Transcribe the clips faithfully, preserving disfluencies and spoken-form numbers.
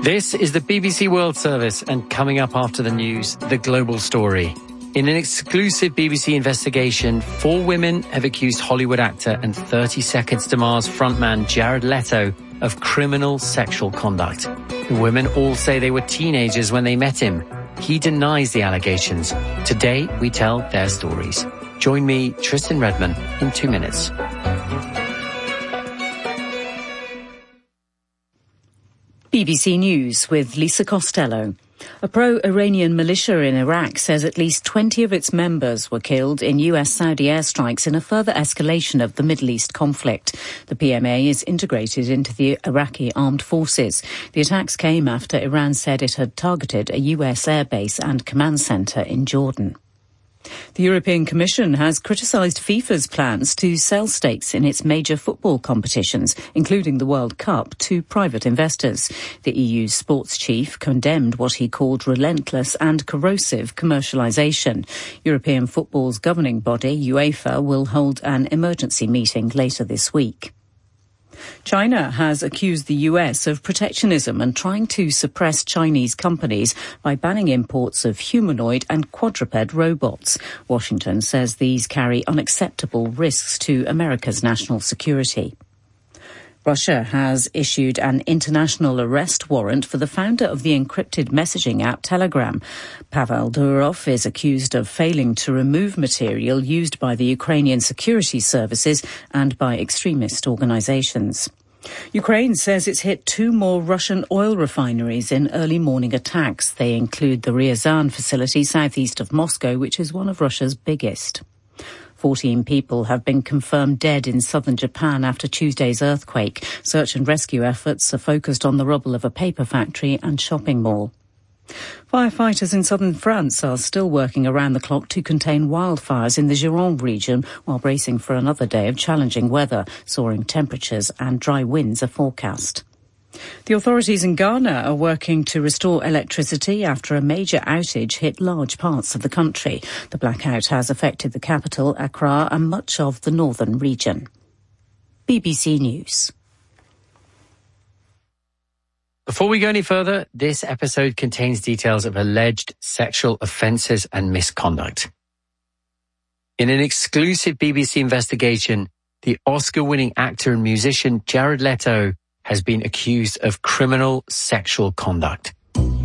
This is the B B C World Service, and coming up after the news, the global story. In an exclusive B B C investigation, four women have accused Hollywood actor and thirty seconds to Mars frontman Jared Leto of criminal sexual conduct. The women all say they were teenagers when they met him. He denies the allegations. Today, we tell their stories. Join me, Tristan Redman, in two minutes. B B C News with Lisa Costello. A pro-Iranian militia in Iraq says at least twenty of its members were killed in U S-Saudi airstrikes in a further escalation of the Middle East conflict. The P M A is integrated into the Iraqi armed forces. The attacks came after Iran said it had targeted a U S airbase and command centre in Jordan. The European Commission has criticised FIFA's plans to sell stakes in its major football competitions, including the World Cup, to private investors. The E U's sports chief condemned what he called relentless and corrosive commercialisation. European football's governing body, UEFA, will hold an emergency meeting later this week. China has accused the U S of protectionism and trying to suppress Chinese companies by banning imports of humanoid and quadruped robots. Washington says these carry unacceptable risks to America's national security. Russia has issued an international arrest warrant for the founder of the encrypted messaging app Telegram. Pavel Durov is accused of failing to remove material used by the Ukrainian security services and by extremist organizations. Ukraine says it's hit two more Russian oil refineries in early morning attacks. They include the Ryazan facility southeast of Moscow, which is one of Russia's biggest. Fourteen people have been confirmed dead in southern Japan after Tuesday's earthquake. Search and rescue efforts are focused on the rubble of a paper factory and shopping mall. Firefighters in southern France are still working around the clock to contain wildfires in the Gironde region while bracing for another day of challenging weather. Soaring temperatures and dry winds are forecast. The authorities in Ghana are working to restore electricity after a major outage hit large parts of the country. The blackout has affected the capital, Accra, and much of the northern region. B B C News. Before we go any further, this episode contains details of alleged sexual offences and misconduct. In an exclusive B B C investigation, the Oscar-winning actor and musician Jared Leto has been accused of criminal sexual conduct.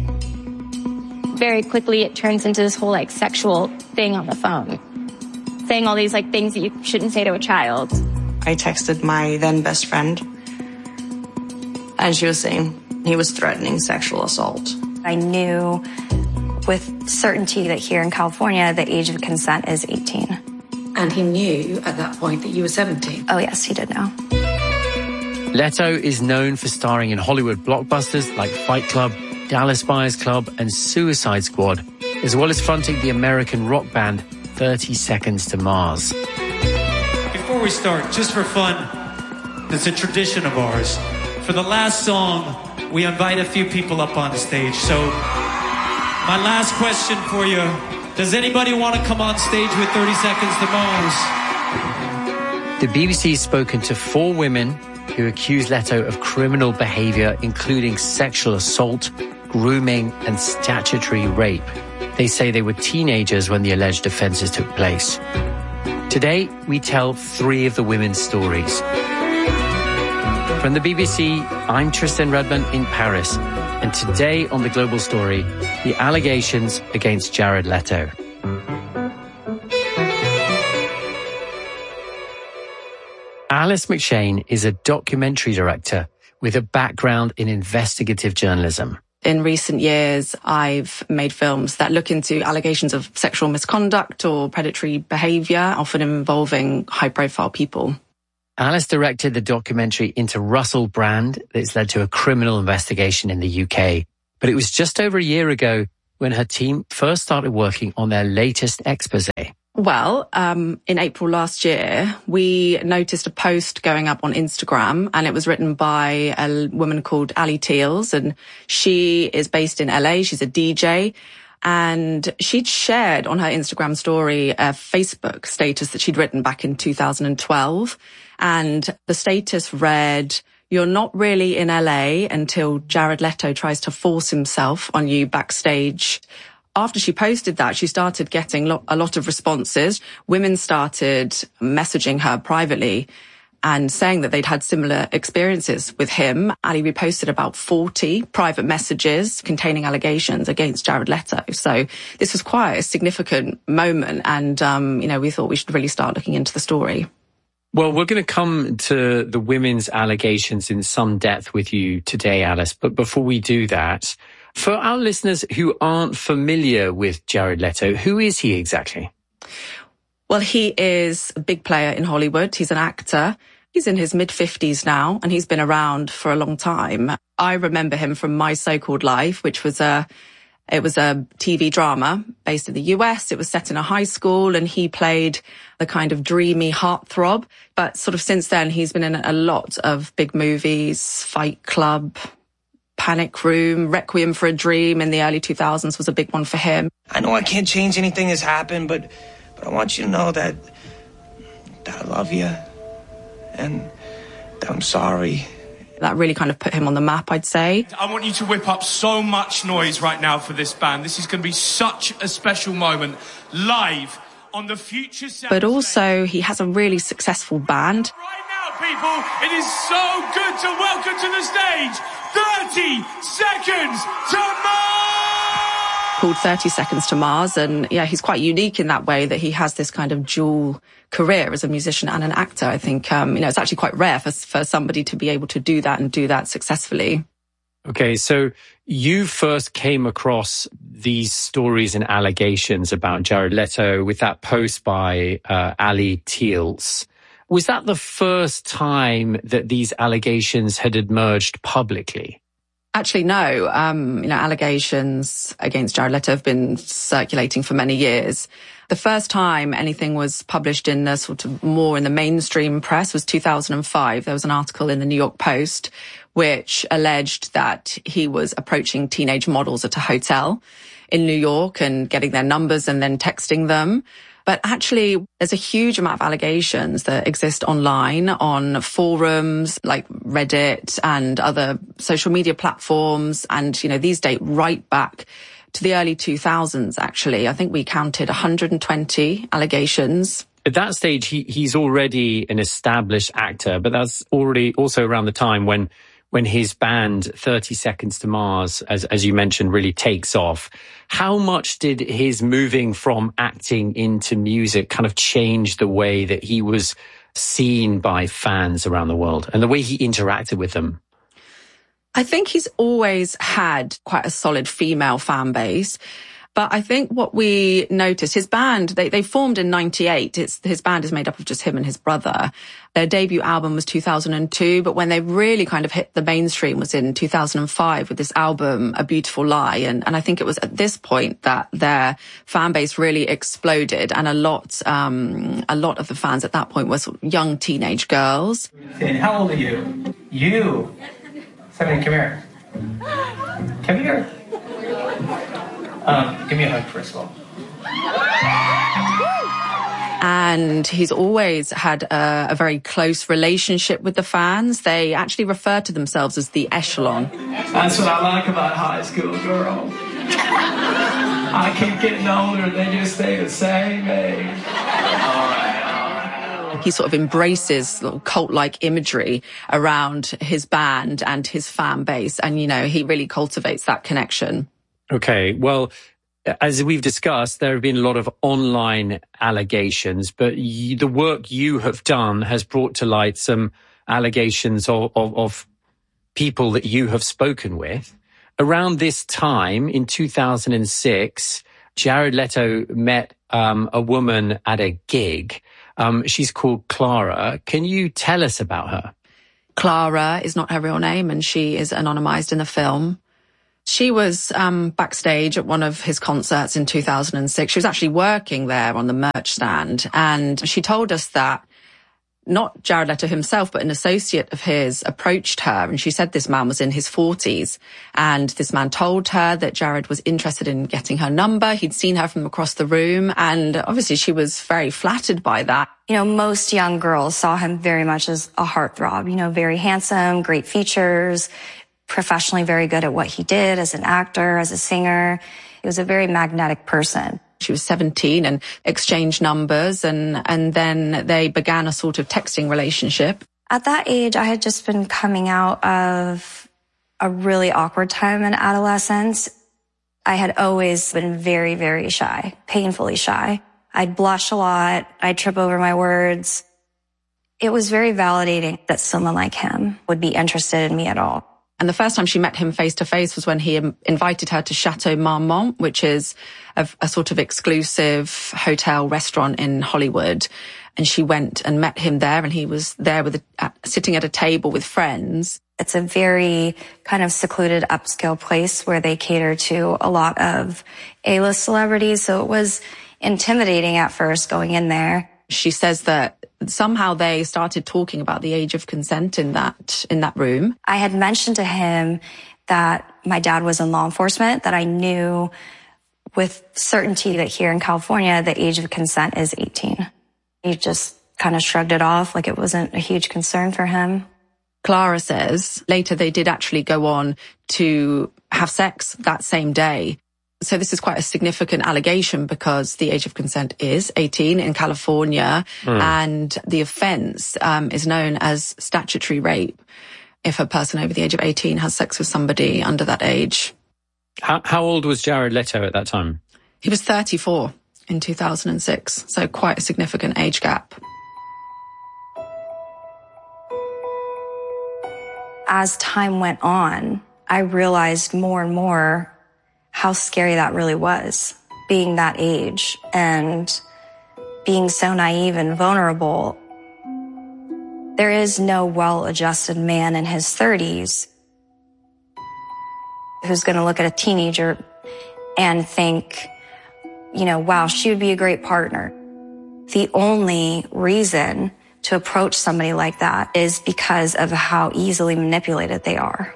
Very quickly, it turns into this whole, like, sexual thing on the phone, saying all these, like, things that you shouldn't say to a child. I texted my then best friend, and she was saying he was threatening sexual assault. I knew with certainty that here in California, the age of consent is eighteen. And he knew at that point that you were seventeen? Oh, yes, he did know. Leto is known for starring in Hollywood blockbusters like Fight Club, Dallas Buyers Club and Suicide Squad, as well as fronting the American rock band thirty seconds to Mars. Before we start, just for fun, it's a tradition of ours. For the last song, we invite a few people up on stage. So, my last question for you, does anybody want to come on stage with thirty seconds to Mars? The B B C has spoken to four women who accuse Leto of criminal behaviour, including sexual assault, grooming and statutory rape. They say they were teenagers when the alleged offences took place. Today, we tell three of the women's stories. From the B B C, I'm Tristan Redman in Paris. And today on The Global Story, the allegations against Jared Leto. Alice McShane is a documentary director with a background in investigative journalism. In recent years, I've made films that look into allegations of sexual misconduct or predatory behaviour, often involving high-profile people. Alice directed the documentary Into Russell Brand that's led to a criminal investigation in the U K. But it was just over a year ago when her team first started working on their latest expose. Well, um, in April last year, we noticed a post going up on Instagram, and it was written by a woman called Ali Teals, and she is based in L A. She's a D J, and she'd shared on her Instagram story a Facebook status that she'd written back in two thousand twelve, and the status read, you're not really in L A until Jared Leto tries to force himself on you backstage. After she posted that, she started getting lo- a lot of responses. Women started messaging her privately and saying that they'd had similar experiences with him. Ali reposted about forty private messages containing allegations against Jared Leto. So this was quite a significant moment. And, um, you know, we thought we should really start looking into the story. Well, we're going to come to the women's allegations in some depth with you today, Alice. But before we do that, for our listeners who aren't familiar with Jared Leto, who is he exactly? Well, he is a big player in Hollywood. He's an actor. He's in his mid-fifties now, and he's been around for a long time. I remember him from My So-Called Life, which was a, it was a T V drama based in the U S. It was set in a high school, and he played the kind of dreamy heartthrob. But sort of since then, he's been in a lot of big movies, Fight Club, Panic Room, Requiem for a Dream in the early two thousands was a big one for him. I know I can't change anything that's happened, but but I want you to know that that I love you and that I'm sorry. That really kind of put him on the map, I'd say. I want you to whip up so much noise right now for this band. This is going to be such a special moment live on the Future Sound. But also, he has a really successful band. Right now, people, it is so good to welcome to the stage thirty Seconds to Mars! Called thirty Seconds to Mars. And yeah, he's quite unique in that way that he has this kind of dual career as a musician and an actor. I think, um, you know, it's actually quite rare for, for somebody to be able to do that and do that successfully. Okay, so you first came across these stories and allegations about Jared Leto with that post by uh, Ali Teals. Was that the first time that these allegations had emerged publicly? Actually, no. Um, you know, allegations against Jared Leto have been circulating for many years. The first time anything was published in the sort of more in the mainstream press was two thousand five. There was an article in the New York Post which alleged that he was approaching teenage models at a hotel in New York and getting their numbers and then texting them. But actually, there's a huge amount of allegations that exist online on forums like Reddit and other social media platforms. And, you know, these date right back to the early two thousands, actually. I think we counted one hundred twenty allegations. At that stage, he, he's already an established actor, but that's already also around the time when when his band thirty Seconds to Mars, as, as you mentioned, really takes off. How much did his moving from acting into music kind of change the way that he was seen by fans around the world and the way he interacted with them? I think he's always had quite a solid female fan base. But I think what we noticed, his band, they, they formed in ninety-eight. It's, his band is made up of just him and his brother. Their debut album was two thousand two, but when they really kind of hit the mainstream was in two thousand five with this album, A Beautiful Lie. And, and I think it was at this point that their fan base really exploded. And a lot, um, a lot of the fans at that point were sort of young teenage girls. How old are you? You. Seven, come here. Come here. Um, give me a hug, first of all. And he's always had a, a very close relationship with the fans. They actually refer to themselves as the Echelon. That's what I like about high school girls. I keep getting older, they just stay the same age. All right, all right. He sort of embraces cult-like imagery around his band and his fan base. And, you know, he really cultivates that connection. Okay, well, as we've discussed, there have been a lot of online allegations, but you, the work you have done has brought to light some allegations of, of, of people that you have spoken with. Around this time, in two thousand six, Jared Leto met um, a woman at a gig. Um, she's called Clara. Can you tell us about her? Clara is not her real name, and she is anonymized in the film. She was um, backstage at one of his concerts in two thousand six. She was actually working there on the merch stand, and she told us that not Jared Leto himself, but an associate of his approached her, and she said this man was in his forties, and this man told her that Jared was interested in getting her number. He'd seen her from across the room, and obviously she was very flattered by that. You know, most young girls saw him very much as a heartthrob, you know, very handsome, great features, professionally very good at what he did as an actor, as a singer. He was a very magnetic person. She was seventeen and exchanged numbers, and, and then they began a sort of texting relationship. At that age, I had just been coming out of a really awkward time in adolescence. I had always been very, very shy, painfully shy. I'd blush a lot. I'd trip over my words. It was very validating that someone like him would be interested in me at all. And the first time she met him face to face was when he invited her to Chateau Marmont, which is a, a sort of exclusive hotel restaurant in Hollywood. And she went and met him there, and he was there with a, uh, sitting at a table with friends. It's a very kind of secluded upscale place where they cater to a lot of A-list celebrities. So it was intimidating at first going in there. She says that somehow they started talking about the age of consent in that in that room. I had mentioned to him that my dad was in law enforcement, that I knew with certainty that here in California, the age of consent is eighteen. He just kind of shrugged it off like it wasn't a huge concern for him. Clara says later they did actually go on to have sex that same day. So this is quite a significant allegation because the age of consent is eighteen in California, mm. and the offence um, is known as statutory rape if a person over the age of eighteen has sex with somebody under that age. How, how old was Jared Leto at that time? He was thirty-four in two thousand six, so quite a significant age gap. As time went on, I realized more and more how scary that really was, being that age and being so naive and vulnerable. There is no well-adjusted man in his thirties who's going to look at a teenager and think, you know, wow, she would be a great partner. The only reason to approach somebody like that is because of how easily manipulated they are.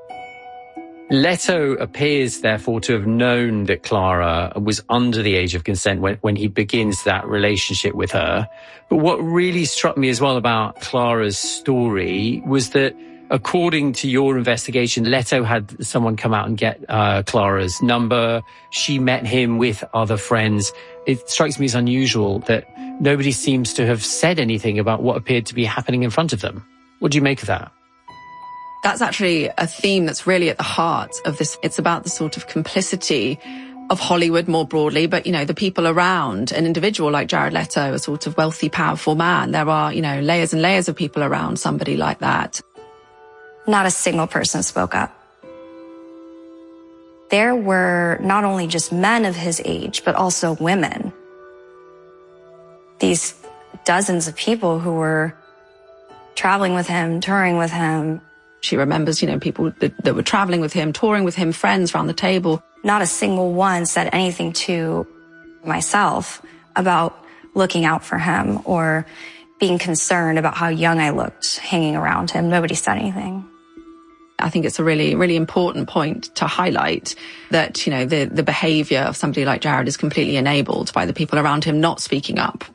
Leto appears, therefore, to have known that Clara was under the age of consent when, when he begins that relationship with her. But what really struck me as well about Clara's story was that, according to your investigation, Leto had someone come out and get uh, Clara's number. She met him with other friends. It strikes me as unusual that nobody seems to have said anything about what appeared to be happening in front of them. What do you make of that? That's actually a theme that's really at the heart of this. It's about the sort of complicity of Hollywood more broadly, but, you know, the people around an individual like Jared Leto, a sort of wealthy, powerful man. There are, you know, layers and layers of people around somebody like that. Not a single person spoke up. There were not only just men of his age, but also women. These dozens of people who were traveling with him, touring with him. She remembers, you know, people that, that were traveling with him, touring with him, friends around the table. Not a single one said anything to myself about looking out for him or being concerned about how young I looked hanging around him. Nobody said anything. I think it's a really, really important point to highlight that, you know, the, the behaviour of somebody like Jared is completely enabled by the people around him not speaking up.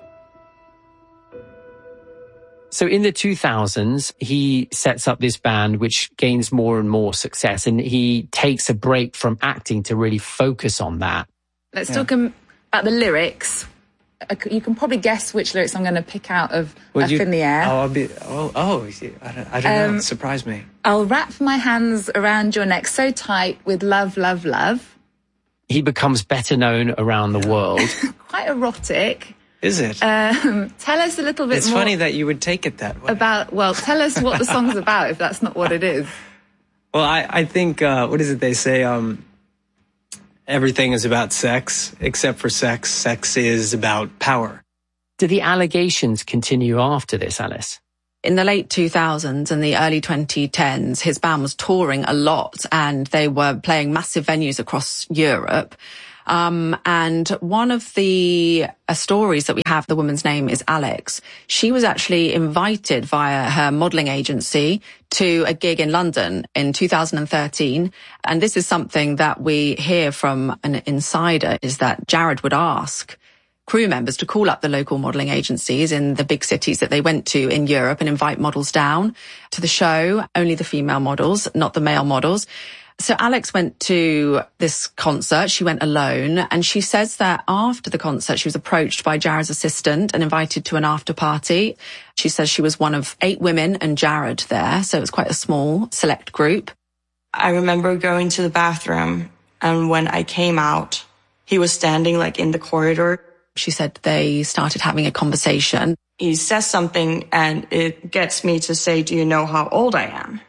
So in the two thousands, he sets up this band which gains more and more success, and he takes a break from acting to really focus on that. Let's yeah. talk about the lyrics. You can probably guess which lyrics I'm going to pick out of Would Up you, in the Air. Oh, I'll be, oh, oh I don't, I don't um, know. Surprise me. I'll wrap my hands around your neck so tight with love, love, love. He becomes better known around the world. Quite erotic. Is it? Um, tell us a little bit it's more. It's funny that you would take it that way. About, well, tell us what the song's about if that's not what it is. Well, I, I think, uh, what is it they say? Um, everything is about sex, except for sex. Sex is about power. Do the allegations continue after this, Alice? In the late two thousands and the early twenty tens, his band was touring a lot and they were playing massive venues across Europe. Um, and one of the uh, stories that we have, the woman's name is Alex. She was actually invited via her modelling agency to a gig in London in two thousand thirteen. And this is something that we hear from an insider, is that Jared would ask crew members to call up the local modelling agencies in the big cities that they went to in Europe and invite models down to the show, only the female models, not the male models. So Alex went to this concert. She went alone, and she says that after the concert, she was approached by Jared's assistant and invited to an after party. She says she was one of eight women and Jared there, so it was quite a small, select group. I remember going to the bathroom, and when I came out, he was standing like in the corridor. She said they started having a conversation. He says something, and it gets me to say, "Do you know how old I am?"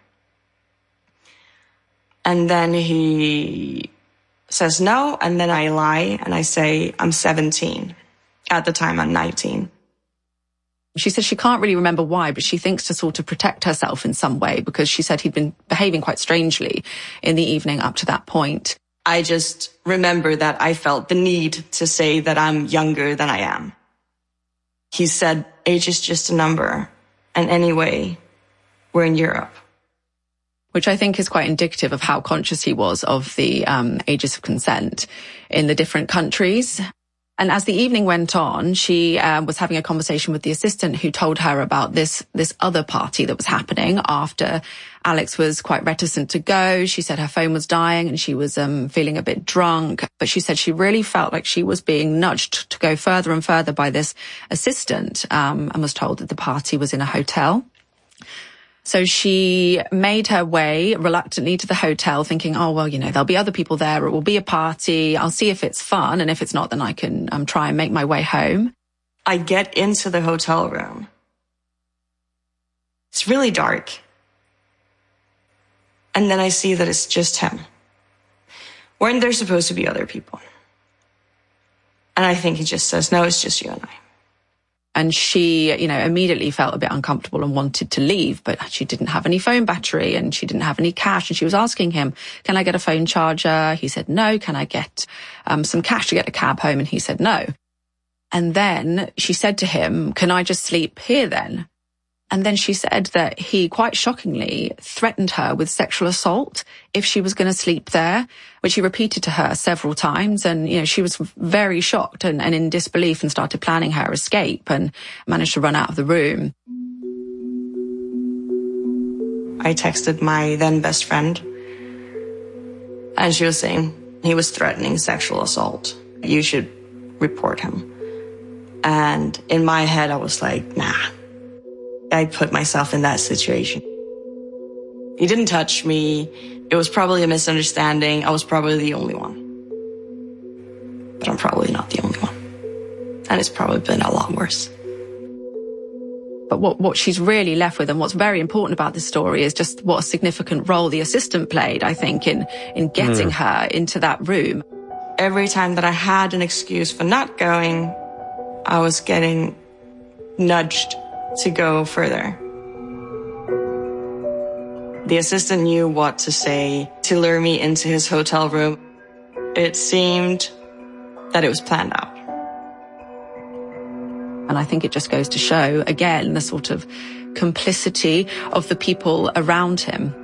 And then he says no, and then I lie, and I say I'm seventeen. At the time, I'm nineteen. She says she can't really remember why, but she thinks to sort of protect herself in some way, because she said he'd been behaving quite strangely in the evening up to that point. I just remember that I felt the need to say that I'm younger than I am. He said, age is just a number. And anyway, we're in Europe. Which I think is quite indicative of how conscious he was of the um, ages of consent in the different countries. And as the evening went on, she uh, was having a conversation with the assistant, who told her about this this other party that was happening after Alex was quite reticent to go. She said her phone was dying and she was um, feeling a bit drunk. But she said she really felt like she was being nudged to go further and further by this assistant, um, and was told that the party was in a hotel. So she made her way reluctantly to the hotel, thinking, oh, well, you know, there'll be other people there. It will be a party. I'll see if it's fun. And if it's not, then I can um, try and make my way home. I get into the hotel room. It's really dark. And then I see that it's just him. Weren't there supposed to be other people? And I think he just says, no, it's just you and I. And she, you know, immediately felt a bit uncomfortable and wanted to leave, but she didn't have any phone battery and she didn't have any cash. And she was asking him, can I get a phone charger? He said, no. Can I get um, some cash to get a cab home? And he said, no. And then she said to him, can I just sleep here then? And then she said that he, quite shockingly, threatened her with sexual assault if she was going to sleep there, which he repeated to her several times. And, you know, she was very shocked and, and in disbelief, and started planning her escape and managed to run out of the room. I texted my then best friend, and she was saying he was threatening sexual assault. You should report him. And in my head, I was like, nah. I put myself in that situation. He didn't touch me. It was probably a misunderstanding. I was probably the only one. But I'm probably not the only one. And it's probably been a lot worse. But what, what she's really left with, and what's very important about this story, is just what a significant role the assistant played, I think, in, in getting mm. her into that room. Every time that I had an excuse for not going, I was getting nudged to go further. The assistant knew what to say to lure me into his hotel room. It seemed that it was planned out. And I think it just goes to show, again, the sort of complicity of the people around him.